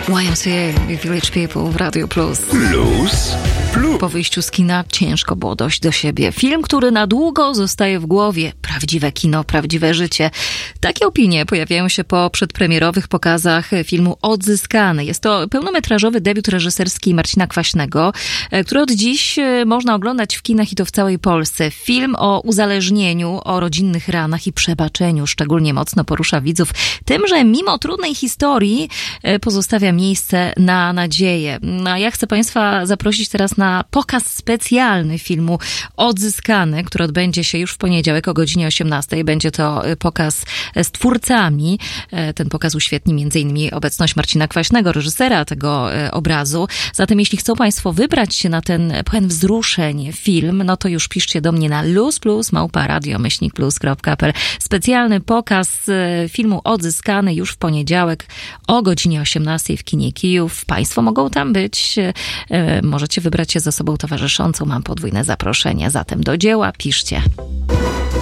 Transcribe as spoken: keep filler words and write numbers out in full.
Y M C A i Village People w Radio Plus. Plus, plus. Po wyjściu z kina ciężko było dojść do siebie. Film, który na długo zostaje w głowie. Prawdziwe kino, prawdziwe życie. Takie opinie pojawiają się po przedpremierowych pokazach filmu Odzyskany. Jest to pełnometrażowy debiut reżyserski Marcina Kwaśnego, który od dziś można oglądać w kinach i to w całej Polsce. Film o uzależnieniu, o rodzinnych ranach i przebaczeniu szczególnie mocno porusza widzów tym, że mimo trudnej historii pozostawia miejsce na nadzieję. A ja chcę Państwa zaprosić teraz na pokaz specjalny filmu Odzyskany, który odbędzie się już w poniedziałek o godzinie osiemnastej. Będzie to pokaz z twórcami. Ten pokaz uświetni między innymi obecność Marcina Kwaśnego, reżysera tego obrazu. Zatem jeśli chcą Państwo wybrać się na ten pełen wzruszeń film, no to już piszcie do mnie na luzplus małpa radio myślnik plus kropka p l. Specjalny pokaz filmu Odzyskany już w poniedziałek o godzinie osiemnastej w kinie Kijów. Państwo mogą tam być. Możecie wybrać się z osobą towarzyszącą. Mam podwójne zaproszenie. Zatem do dzieła, piszcie.